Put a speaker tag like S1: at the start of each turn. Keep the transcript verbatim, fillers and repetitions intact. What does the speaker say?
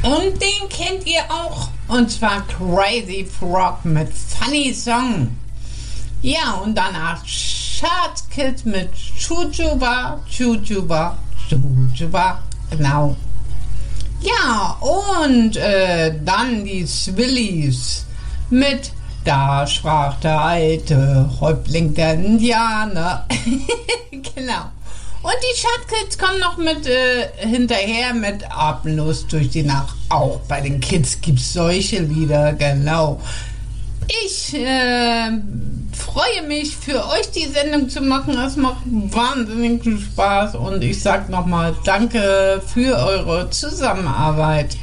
S1: Und den kennt ihr auch. Und zwar Crazy Frog mit Funny Song. Ja, und danach Schatzkids mit Chuchuba, Chuchuba, Chuchuba. Genau. Ja, und äh, dann die Swillies mit Da sprach der alte Häuptling der Indianer. Genau. Und die Schatzkids kommen noch mit äh, hinterher mit Atemlos durch die Nacht. Auch bei den Kids gibt es solche Lieder, genau. Ich äh, freue mich, für euch die Sendung zu machen. Es macht wahnsinnig viel Spaß und ich sage nochmal Danke für eure Zusammenarbeit.